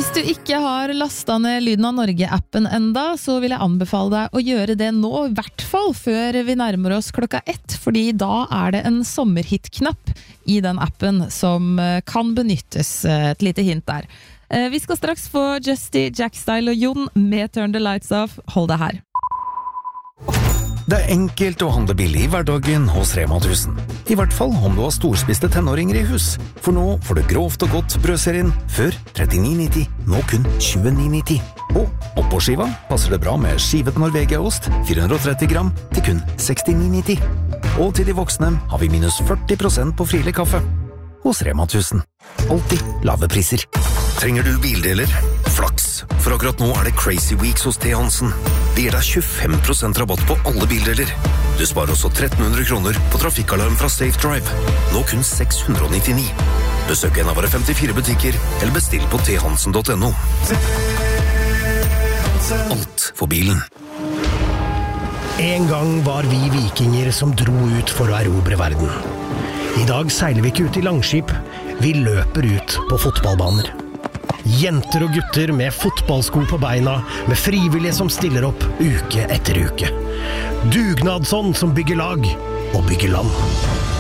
Hvis du ikke har lastet ned Lyden av Norge-appen enda, så vil jeg anbefale deg å gjøre det nå, i hvert fall før vi nærmer oss 1:00, fordi da det en sommerhit-knapp i den appen som kan benyttes. Et lite hint der. Vi skal straks få Justy, Jackstyle og Jon med Turn the Lights Off. Hold deg her. Det enkelt å handle billig i hverdagen hos Rema 1000. I hvert fall om du har storspiste tenåringer i hus. For nå får du grovt og godt brødserien før 39,90, nå kun 29,90. Og oppå skiva passer det bra med skivet Norvegia-ost, 430 gram, til kun 69,90. Og til de voksne har vi minus 40% på Friele kaffe. Hos Rema 1000. Alltid lave priser. Trenger du bildeler? Flaks, for akkurat nå det Crazy Weeks hos T. Hansen. Det gir deg 25% rabatt på alle bildeler. Du sparer også 1300 kroner på trafikkalarm fra Safe Drive. Nå kun 699. Besøk en av våre 54 butikker, eller bestill på thansen.no. Alt for bilen. En gang var vi vikinger som dro ut for å erobre verden. I dag seiler vi ikke ut i langskip, vi løper ut på fotballbaner. Jenter og gutter med fotballsko på beina, med frivillige som stiller opp uke etter uke. Dugnadsånd som bygger lag og bygger land.